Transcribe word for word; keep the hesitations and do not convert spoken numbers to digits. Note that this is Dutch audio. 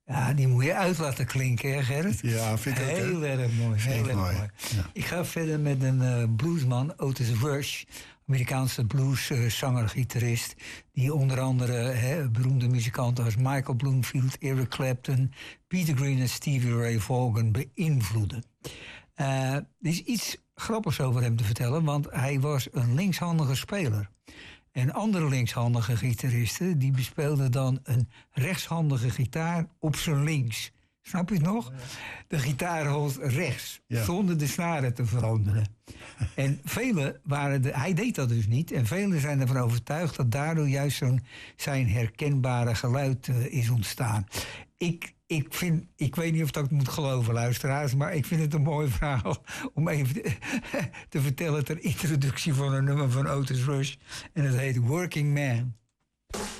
Ja, die moet je uit laten klinken, hè Gerrit? Ja, vind ik ook. Heel erg mooi, heel erg mooi. mooi. Ja. Ik ga verder met een uh, bluesman, Otis Rush. Amerikaanse blueszanger-gitarist. Die onder andere hè, beroemde muzikanten als Michael Bloomfield, Eric Clapton, Peter Green en Stevie Ray Vaughan beïnvloeden. Uh, er is iets grappigs over hem te vertellen, want hij was een linkshandige speler. En andere linkshandige gitaristen die bespeelden dan een rechtshandige gitaar op zijn links. Snap je het nog? De gitaar holt rechts, ja. Zonder de snaren te veranderen. En velen waren de, hij deed dat dus niet. En velen zijn ervan overtuigd dat daardoor juist zo'n zijn herkenbare geluid uh, is ontstaan. Ik, ik, vind, ik weet niet of dat ik moet geloven, luisteraars, maar ik vind het een mooi verhaal om even te, te vertellen ter introductie van een nummer van Otis Rush. En dat heet Working Man.